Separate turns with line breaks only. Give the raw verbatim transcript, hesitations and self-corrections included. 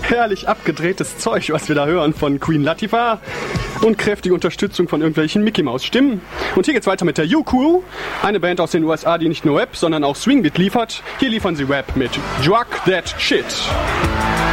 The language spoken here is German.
herrlich abgedrehtes Zeug, was wir da hören von Queen Latifah. Und kräftige Unterstützung von irgendwelchen Mickey-Maus-Stimmen. Und hier geht's weiter mit der U-Crew, eine Band aus den U S A, die nicht nur Rap, sondern auch Swingbeat liefert. Hier liefern sie Rap mit Drug That Shit.